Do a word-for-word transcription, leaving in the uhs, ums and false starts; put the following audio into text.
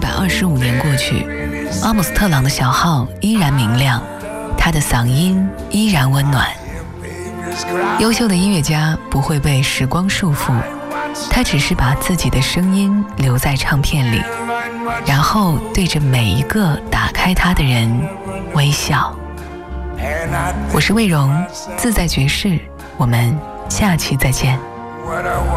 百二十五年过去，阿姆斯特朗的小号依然明亮，他的嗓音依然温暖。优秀的音乐家不会被时光束缚，他只是把自己的声音留在唱片里，然后对着每一个打开它的人微笑。我是魏荣，自在爵士，我们下期再见。